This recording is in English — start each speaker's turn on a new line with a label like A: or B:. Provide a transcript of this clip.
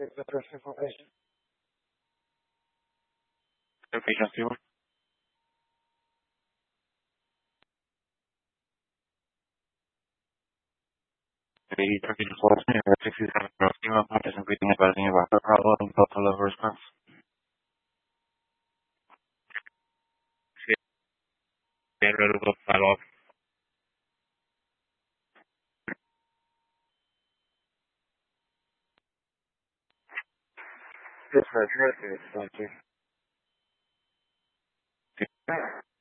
A: take the first information.
B: Patient Stewart. The turkey last name at 67 female practice and breathing about any rocket problem, total of response. Get rid of the file off.
A: This is Mercury, thank you.